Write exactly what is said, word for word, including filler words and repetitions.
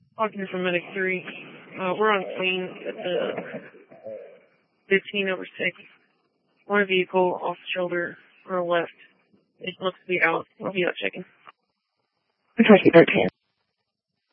Talking from Medic three. Uh, we're on scene at the fifteen over six. One vehicle off the shoulder on the left. It looks to be out. I'll be out checking. twenty thirteen.